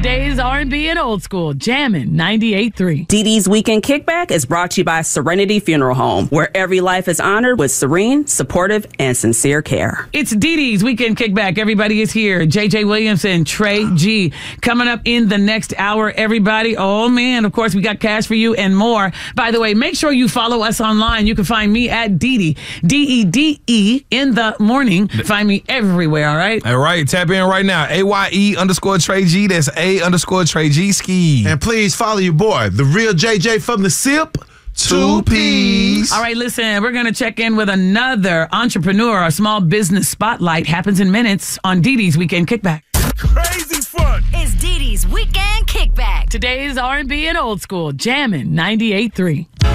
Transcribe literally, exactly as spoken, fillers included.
Today's R and B and old school, Jammin' ninety-eight point three. Dee Dee's Weekend Kickback is brought to you by Serenity Funeral Home, where every life is honored with serene, supportive, and sincere care. It's Dee Dee's Weekend Kickback. Everybody is here. J J Williamson, Trey G. Coming up in the next hour, everybody. Oh, man, of course, we got cash for you and more. By the way, make sure you follow us online. You can find me at Dee Dee, D E D E, in the morning. Find me everywhere, all right? All right, tap in right now. A Y E underscore Trey G. That's A underscore Trey G ski. And please follow your boy, the real J J from the SIP. Two P's. All right, listen, we're going to check in with another entrepreneur. A small business spotlight happens in minutes on Dee Dee's Weekend Kickback. Crazy fun. It's Dee Dee's Weekend Kickback. Today's R and B and old school, Jammin' ninety-eight point three.